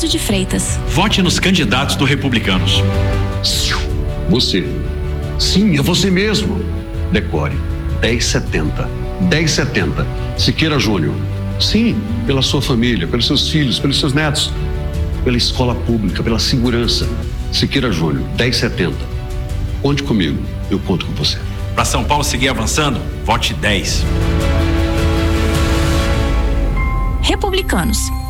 Tarcísio de Freitas. Vote nos candidatos do Republicanos. Você. Sim, é você mesmo. Decore 1070. 1070. Siqueira Júnior. Sim, pela sua família, pelos seus filhos, pelos seus netos, pela escola pública, pela segurança. Siqueira Júnior, 1070. Conte comigo, eu conto com você. Para São Paulo seguir avançando, vote 10. Republicanos.